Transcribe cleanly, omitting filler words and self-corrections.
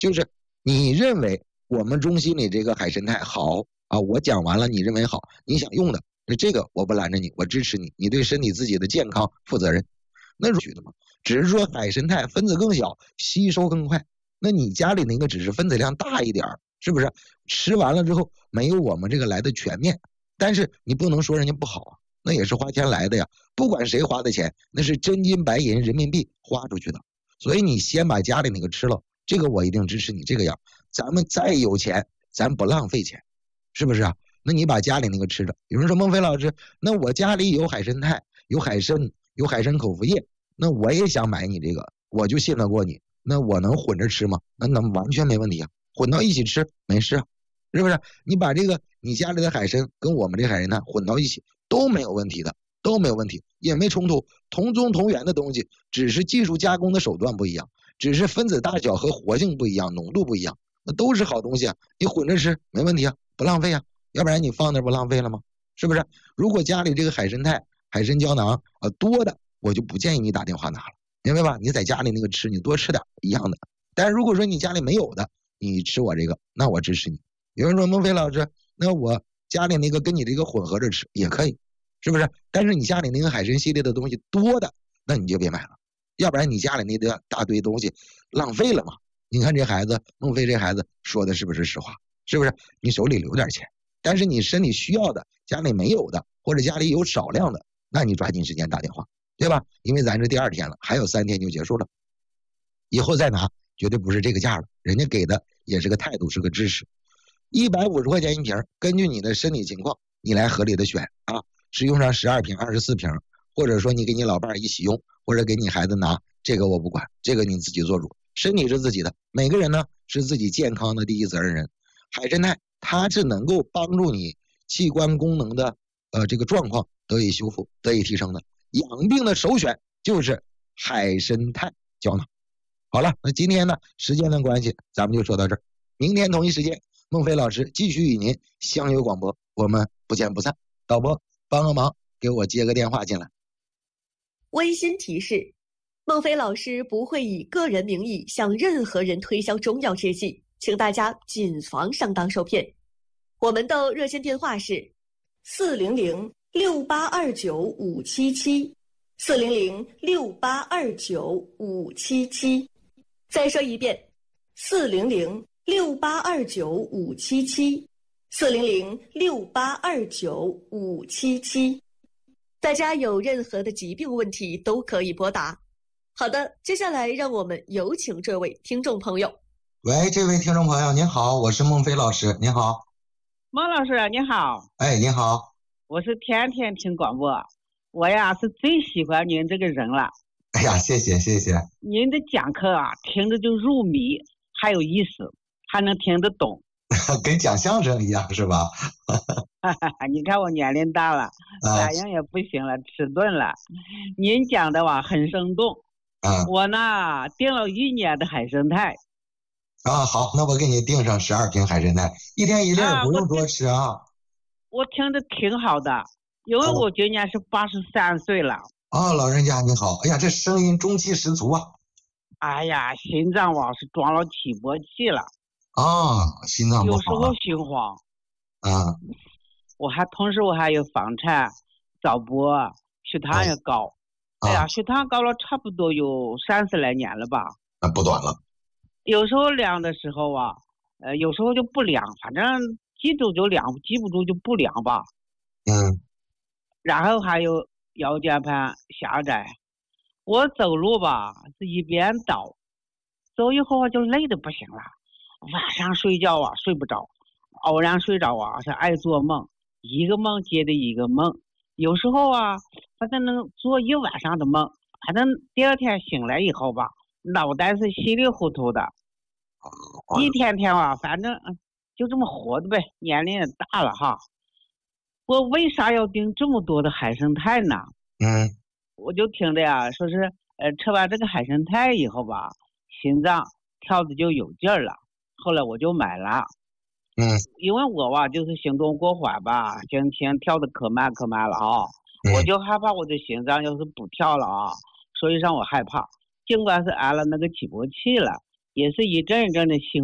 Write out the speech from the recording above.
就是你认为我们中心里这个海参肽好啊，我讲完了，你认为好，你想用的，这个我不拦着你，我支持你，你对身体自己的健康负责任，那是许的嘛。只是说海参肽分子更小，吸收更快，那你家里那个只是分子量大一点，是不是？吃完了之后没有我们这个来的全面，但是你不能说人家不好啊，那也是花钱来的呀，不管谁花的钱，那是真金白银人民币花出去的，所以你先把家里那个吃了，这个我一定支持你这个样。咱们再有钱，咱不浪费钱，是不是啊？那你把家里那个吃着。有人说孟非老师，那我家里有海参肽，有海参，有海参口服液，那我也想买你这个，我就信得过你，那我能混着吃吗？那能完全没问题啊，混到一起吃没事啊，是不是？你把这个你家里的海参跟我们这海参肽混到一起都没有问题的，都没有问题，也没冲突，同宗同源的东西，只是技术加工的手段不一样，只是分子大小和活性不一样，浓度不一样，那都是好东西啊，你混着吃没问题啊，不浪费啊，要不然你放那不浪费了吗？是不是？如果家里这个海参肽、海参胶囊多的，我就不建议你打电话拿了，明白吧？你在家里那个吃，你多吃点一样的。但是如果说你家里没有的，你吃我这个，那我支持你。有人说孟非老师，那我家里那个跟你这个混合着吃也可以，是不是？但是你家里那个海参系列的东西多的，那你就别买了，要不然你家里那大堆东西浪费了嘛。你看这孩子，孟非这孩子说的是不是实话？是不是？你手里留点钱，但是你身体需要的，家里没有的，或者家里有少量的，那你抓紧时间打电话，对吧？因为咱这第2天了，还有3天就结束了，以后再拿绝对不是这个价了，人家给的也是个态度，是个支持。150块钱一瓶，根据你的身体情况，你来合理的选啊，是用上12瓶、24瓶，或者说你给你老伴一起用，或者给你孩子拿，这个我不管，这个你自己做主，身体是自己的，每个人呢是自己健康的第一责任人。海参肽它是能够帮助你器官功能的这个状况得以修复、得以提升的，养病的首选就是海参肽胶囊。好了，那今天呢时间的关系，咱们就说到这儿，明天同一时间，孟非老师继续与您相约广播，我们不见不散。导播帮个忙，给我接个电话进来。 微心提示：孟非老师不会以个人名义向任何人推销中药制剂，请大家谨防上当受骗。我们的热线电话是400-6829-577，400-6829-577。再说一遍，400-6829-577，400-6829-577。大家有任何的疾病问题都可以拨打。好的，接下来让我们有请这位听众朋友。 喂，这位听众朋友您好，我是孟非老师，您好。 孟老师你好。 哎，您好。 我是天天听广播，我呀是最喜欢您这个人了。 哎呀，谢谢谢谢。 您的讲课啊，听着就入迷，还有意思，还能听得懂。 跟讲相声一样是吧？ 你看我年龄大了，反应也不行了，迟钝了。您讲的哇很生动。我呢订了1年的海参肽。 好，那我给你订上12瓶海参肽，1天1粒，不用多吃啊。 我听着挺好的，因为我今年是83岁了。 老人家你好，哎呀，这声音中气十足啊。 哎呀，心脏哇是装了起搏器了。 心脏不好。 有时候心慌。同时我还有房颤、早搏，血糖也高。哎呀，血糖高了差不多有30来年了吧。 那不短了。 有时候量的时候啊，有时候就不量，反正记住就量，记不住就不量吧。然后还有腰间盘狭窄，我走路吧是一边倒，走以后就累得不行了，晚上睡觉啊睡不着，偶然睡着啊是爱做梦，一个梦接着一个梦，有时候啊反正能做一晚上的梦，反正第2天醒来以后吧，脑袋是稀里糊涂的，一天天啊反正就这么活的呗，年龄也大了哈。我为啥要订这么多的海参肽呢？我就听着呀说是吃完这个海参肽以后吧，心脏跳的就有劲儿了，后来我就买了。因为我吧就是行动过缓吧，心情跳的可慢了啊。我就害怕我的心脏要是不跳了啊，所以让我害怕。尽管是安了那个起搏器了， 也是一阵一阵的醒。